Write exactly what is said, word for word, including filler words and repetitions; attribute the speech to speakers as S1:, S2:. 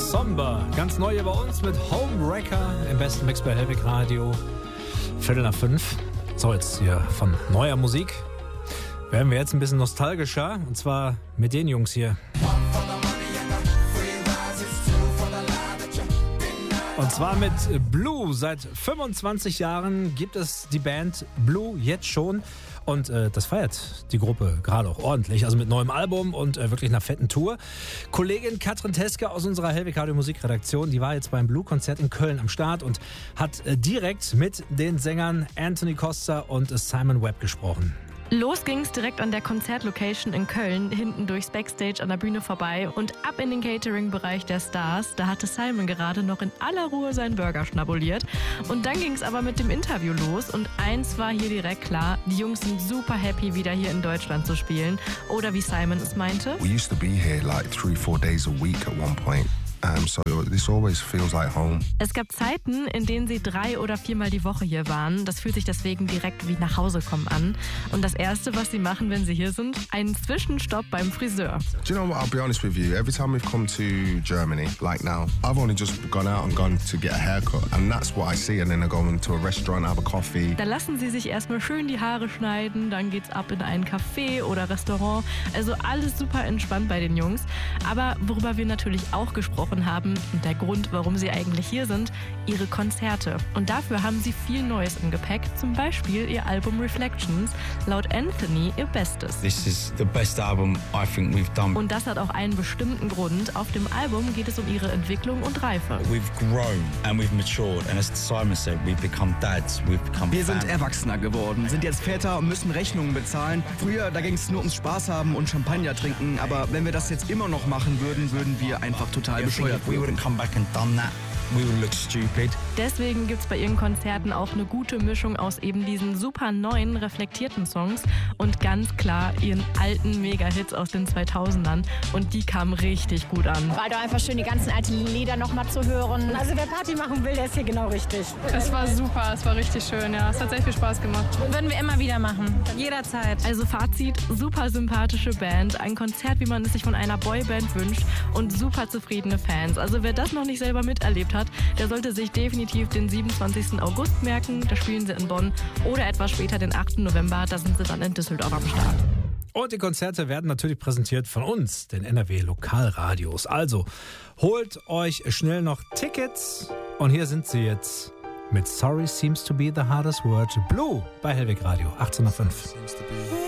S1: Somber. Ganz neu hier bei uns mit Homewrecker im besten Mix bei Hellweg Radio. Viertel nach fünf. So, jetzt hier von neuer Musik werden wir jetzt ein bisschen nostalgischer. Und zwar mit den Jungs hier. Und zwar mit Blue. Seit fünfundzwanzig Jahren gibt es die Band Blue jetzt schon. Und äh, das feiert die Gruppe gerade auch ordentlich. Also mit neuem Album und äh, wirklich einer fetten Tour. Kollegin Katrin Teske aus unserer Hellweg Radio Musikredaktion, die war jetzt beim Blue-Konzert in Köln am Start und hat äh, direkt mit den Sängern Anthony Costa und äh, Simon Webb gesprochen.
S2: Los ging's direkt an der Konzertlocation in Köln, hinten durchs Backstage an der Bühne vorbei und ab in den Catering-Bereich der Stars. Da hatte Simon gerade noch in aller Ruhe seinen Burger schnabuliert. Und dann ging's aber mit dem Interview los und eins war hier direkt klar, die Jungs sind super happy, wieder hier in Deutschland zu spielen. Oder wie Simon es meinte:
S3: We used to be here like three, four days a week at one point. Um, so this always feels like home.
S2: Es gab Zeiten, in denen sie drei oder viermal die Woche hier waren. Das fühlt sich deswegen direkt wie nach Hause kommen an. Und das Erste, was sie machen, wenn sie hier sind, einen Zwischenstopp beim Friseur.
S3: Do you know what? I'll be honest with you. Every time we've come to Germany, like now, I've only just gone out and gone to get a haircut, and that's what I see. And then I go into a restaurant, have a coffee.
S2: Da lassen sie sich erstmal schön die Haare schneiden, dann geht's ab in ein Café oder Restaurant. Also alles super entspannt bei den Jungs. Aber worüber wir natürlich auch gesprochen haben und der Grund, warum sie eigentlich hier sind, ihre Konzerte. Und dafür haben sie viel Neues im Gepäck, zum Beispiel ihr Album Reflections, laut Anthony ihr Bestes.
S4: This is the best album I think we've done.
S2: Und das hat auch einen bestimmten Grund. Auf dem Album geht es um ihre Entwicklung und Reife.
S4: We've grown and we've matured and as Simon said, we've become dads, we've become
S5: Wir sind
S4: family.
S5: Erwachsener geworden, sind jetzt Väter und müssen Rechnungen bezahlen. Früher, da ging es nur ums Spaß haben und Champagner trinken, aber wenn wir das jetzt immer noch machen würden, würden wir einfach total bescheuert
S4: If we would have come back and done that, we would look stupid.
S2: Deswegen gibt's bei ihren Konzerten auch eine gute Mischung aus eben diesen super neuen, reflektierten Songs und ganz klar ihren alten Mega-Hits aus den zweitausendern. Und die kamen richtig gut an.
S6: War doch einfach schön, die ganzen alten Lieder nochmal zu hören.
S7: Also wer Party machen will, der ist hier genau richtig.
S8: Es war super, es war richtig schön, ja. Es hat sehr viel Spaß gemacht.
S6: Würden wir immer wieder machen.
S7: Jederzeit.
S2: Also Fazit, super sympathische Band, ein Konzert, wie man es sich von einer Boyband wünscht und super zufriedene Fans. Also wer das noch nicht selber miterlebt hat, der sollte sich definitiv den siebenundzwanzigsten August merken. Da spielen sie in Bonn oder etwas später den achten November. Da sind sie dann in Düsseldorf am Start.
S1: Und die Konzerte werden natürlich präsentiert von uns, den N R W Lokalradios. Also holt euch schnell noch Tickets. Und hier sind sie jetzt mit Sorry Seems to be the Hardest Word. Blue bei Hellweg Radio achtzehn Komma fünf.